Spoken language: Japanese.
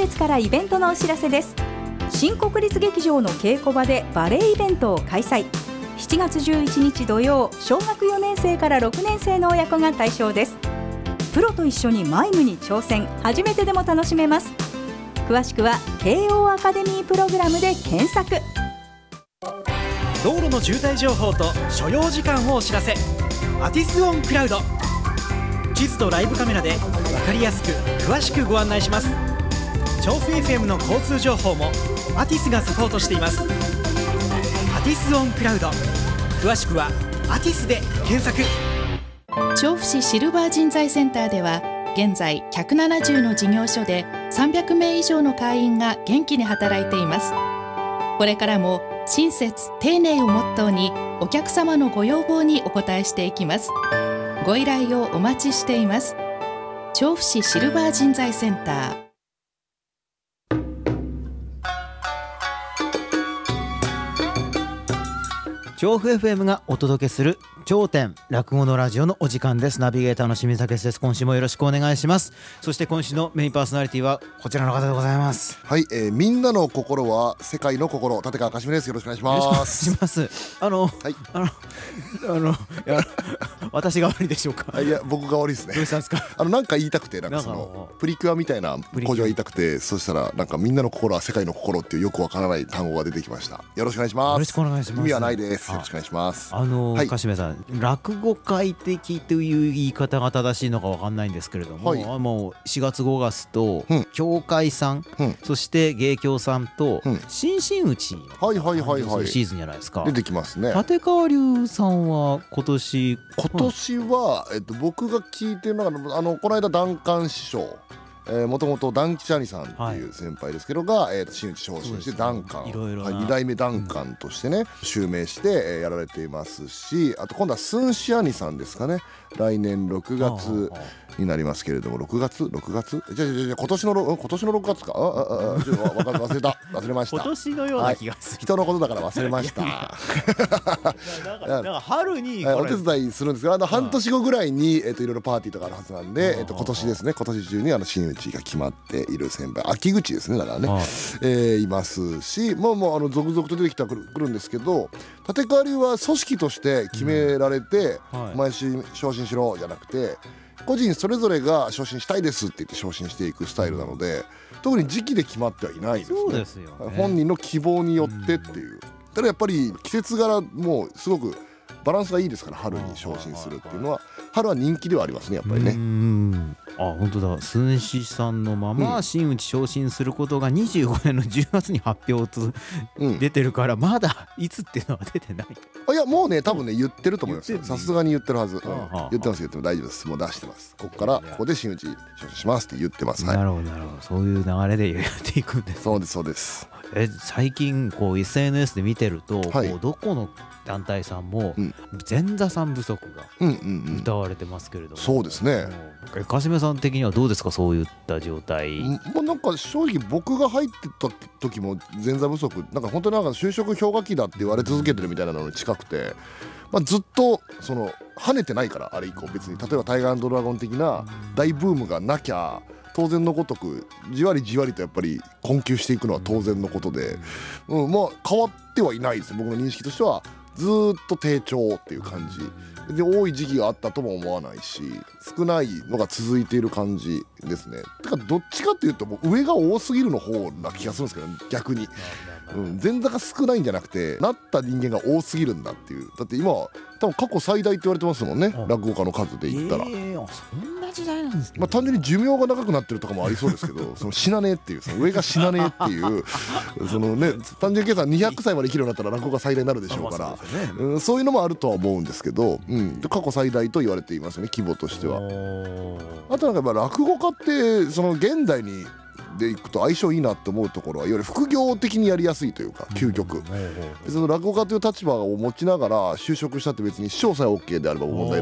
設からイベントのお知らせです。新国立劇場の稽古場でバレエイベントを開催。7月11日土曜、小学4年生から6年生の親子が対象です。プロと一緒にマイムに挑戦、初めてでも楽しめます。詳しくは慶応アカデミープログラムで検索。 道路の渋滞情報と所要時間をお知らせ。アティスオンクラウド。地図とライブカメラで分かりやすく詳しくご案内します。調布 FM の交通情報もアティスがサポートしています。アティスオンクラウド、詳しくはアティスで検索。 調布市シルバー人材センターでは現在170の事業所で300名以上の会員が元気に働いています。これからも親切丁寧をモットーにお客様のご要望にお応えしていきます。ご依頼をお待ちしています。調布市シルバー人材センター。 調布 FM がお届けする頂点落語のラジオのお時間です。ナビゲーターの清水武です。今週もよろしくお願いします。そして今週のメインパーソナリティはこちらの方でございます。 はい、みんなの心は世界の心、立川かしみです。よろしくお願いします。 よろしくお願いします。いや私が悪いでしょうか。 いや僕が悪いですね。 どうしたんですか。 なんか言いたくて、なんかそのプリキュアみたいな工場言いたくて、そしたらなんかみんなの心は世界の心っていうよくわからない単語が出てきました。よろしくお願いします。 よろしくお願いします。 意味はないです。よろしくお願いします。 はい、かしめさん、落語会的という言い方が正しいのかわかんないんですけれども、もう4月5月と協会さん、そして芸協さんと新真打ちのシーズンじゃないですか。 出てきますね。 立川流さんは今年は、僕が聞いてるのがこの間談館師匠、もともと団吉兄さんっていう先輩ですけどが、真打ち昇進して談館、2代目談館としてね襲名して、やられていますし、あと今度は寸志兄さんですかね。来年6月になりますけれども、6月じゃ今年の6月か。忘れました。 今年のような気がする。 人のことだから忘れました。 なんか春にお手伝いするんですけど、半年後ぐらいにいろいろパーティーとかあるはずなんで、今年ですね、今年中に真打ちが決まっている先輩、秋口ですね、だからね、いますし、もう続々と出てきてくるんですけど、立川流は組織として決められて、毎週昇進しろじゃなくて、個人それぞれが昇進したいですって言って昇進していくスタイルなので、特に時期で決まってはいないですね。 そうですよね。 本人の希望によってっていう。ただやっぱり季節柄もうすごくバランスがいいですから、春に昇進するっていうのは春は人気ではありますね、やっぱりね。 本当だ。寸志さんのまま真打ち昇進することが25年の10月に発表出てるから、まだいつっていうのは出てない。 いやもうね、多分ね言ってると思いますよ。さすがに言ってるはず。言ってます大丈夫です。もう出してます。ここで真打ち昇進しますって言ってます。 なるほどなるほど。そういう流れでやっていくんです。 そうですそうです。 最近こう SNS で見てると、どこの団体さんも前座さん不足が歌われてますけれども、 そうですね。 かしめさん的にはどうですか、そういった状態。 もうなんか正直僕が入ってた時も前座不足、なんか本当になんか就職氷河期だって言われ続けてるみたいなのに近くて、ずっとその跳ねてないから、あれ以降別に例えばタイガー&ドラゴン的な大ブームがなきゃ当然のごとくじわりじわりとやっぱり困窮していくのは当然のことで、変わってはいないです。僕の認識としてはずっと低調っていう感じで、多い時期があったとも思わないし、少ないのが続いている感じですね。だからどっちかっていうともう上が多すぎるの方な気がするんですけど、逆に前座が少ないんじゃなくて、なった人間が多すぎるんだっていう。だって今は多分過去最大って言われてますもんね、落語家の数で言ったら。 そんな時代なんですね。 単純に寿命が長くなってるとかもありそうですけど、その死なねえっていう、その上が死なねえっていうそのね、単純計算200歳まで生きるようになったら落語が最大になるでしょうから、そういうのもあるとは思うんですけど、過去最大と言われていますね、規模としては。あとなんか落語家ってその現代にでいくと相性いいなって思うところは、いわゆる副業的にやりやすいというか、究極その落語家という立場を持ちながら就職したって別に師匠さえ OK であれば問題